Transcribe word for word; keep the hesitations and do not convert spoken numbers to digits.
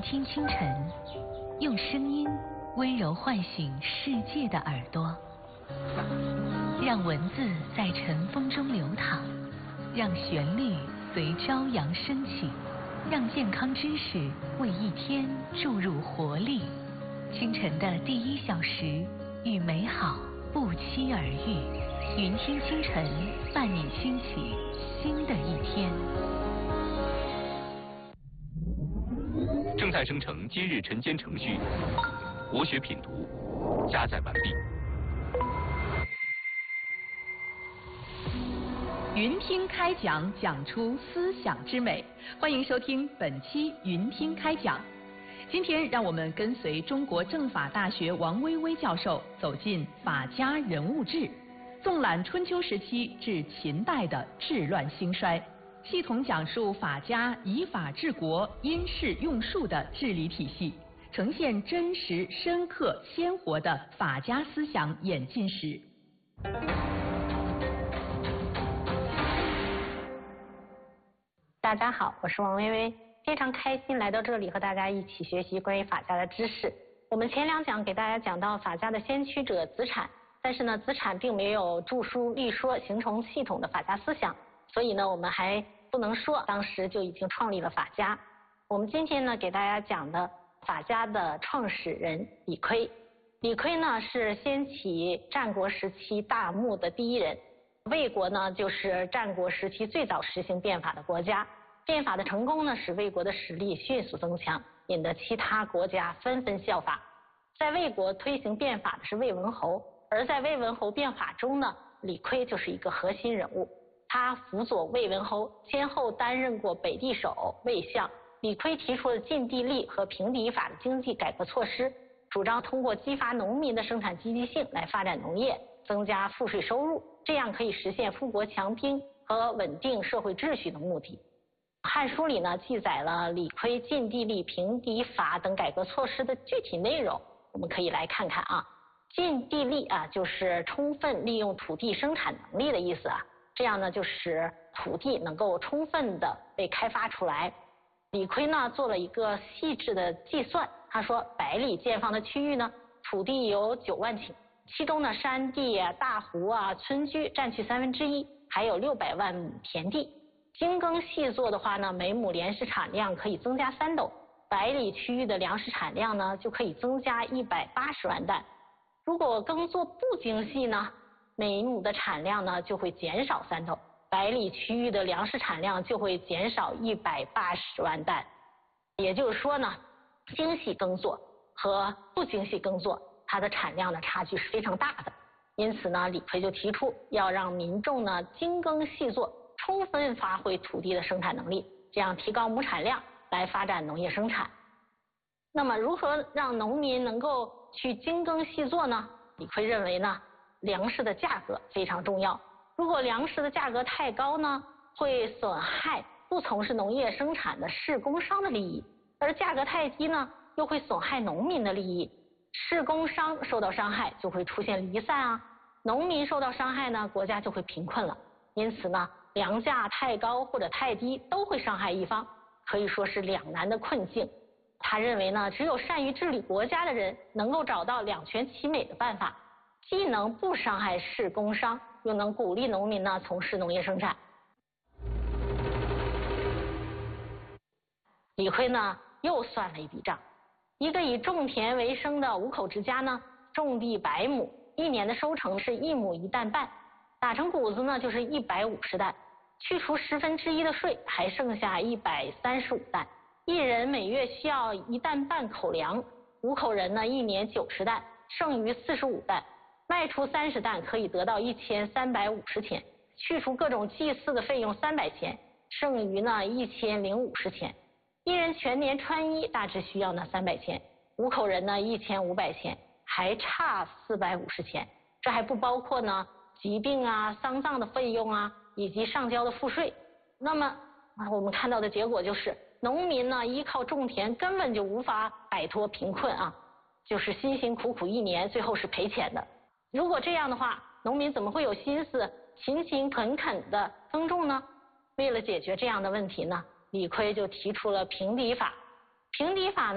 听清晨，用声音温柔唤醒世界的耳朵，让文字在晨风中流淌，让旋律随朝阳升起，让健康知识为一天注入活力。清晨的第一小时，与美好不期而遇。云听清晨，伴你兴起新的一天。 正在生成今日晨间程序，国学品读，加载完毕。 云听开讲，讲出思想之美。欢迎收听本期云听开讲。今天让我们跟随中国政法大学王薇薇教授走进法家人物志，纵览春秋时期至秦代的治乱兴衰，系统讲述法家以法治国、因势用术的治理体系，呈现真实、深刻、鲜活的法家思想演进史。 大家好，我是王薇薇，非常开心来到这里和大家一起学习关于法家的知识。我们前两讲给大家讲到法家的先驱者子产，但是呢，子产并没有著书立说形成系统的法家思想，所以呢，我们还不能说当时就已经创立了法家。我们今天呢，给大家讲的法家的创始人李悝。李悝呢是掀起战国时期大幕的第一人。魏国呢就是战国时期最早实行变法的国家。变法的成功呢，使魏国的实力迅速增强，引得其他国家纷纷效法。在魏国推行变法的是魏文侯，而在魏文侯变法中呢，李悝就是一个核心人物。他辅佐魏文侯，先后担任过北地守、魏相。李悝提出了禁地利和平地法的经济改革措施，主张通过激发农民的生产积极性来发展农业，增加赋税收入，这样可以实现富国强兵和稳定社会秩序的目的。汉书里呢记载了李悝禁地利、平地法等改革措施的具体内容，我们可以来看看啊。禁地利啊，就是充分利用土地生产能力的意思啊，这样呢就使土地能够充分的被开发出来。李悝呢做了一个细致的计算，他说百里见方的区域呢，土地有九万顷，其中呢山地啊、大湖啊、村居占去三分之一，还有六百万亩田地。精耕细作的话呢，每亩粮食产量可以增加三斗，百里区域的粮食产量呢就可以增加一百八十万担。如果耕作不精细呢，每亩的产量呢就会减少三斗，百里区域的粮食产量就会减少一百八十万担。也就是说呢，精细耕作和不精细耕作，它的产量的差距是非常大的。因此呢，李悝就提出要让民众呢精耕细作，充分发挥土地的生产能力，这样提高亩产量来发展农业生产。那么如何让农民能够去精耕细作呢？李悝认为呢，粮食的价格非常重要。如果粮食的价格太高呢，会损害不从事农业生产的士工商的利益，而价格太低呢，又会损害农民的利益。士工商受到伤害，就会出现离散啊；农民受到伤害呢，国家就会贫困了。因此呢，粮价太高或者太低都会伤害一方，可以说是两难的困境。他认为呢，只有善于治理国家的人能够找到两全其美的办法，既能不伤害士工商，又能鼓励农民呢从事农业生产。李悝呢又算了一笔账，一个以种田为生的五口之家呢，种地百亩，一年的收成是一亩一担半，打成谷子呢就是一百五十担，去除十分之一的税，还剩下一百三十五担。一人每月需要一担半口粮，五口人呢一年九十担，剩余四十五担，卖出三十担可以得到一千三百五十钱，去除各种祭祀的费用三百钱，剩余呢一千零五十钱。一人全年穿衣大致需要呢三百钱，五口人呢一千五百钱，还差四百五十钱。这还不包括呢疾病啊、丧葬的费用啊，以及上交的赋税。那么我们看到的结果就是，农民呢依靠种田根本就无法摆脱贫困啊，就是辛辛苦苦一年，最后是赔钱的。如果这样的话，农民怎么会有心思勤勤恳恳的耕种呢？为了解决这样的问题呢，李悝就提出了平地法。平地法呢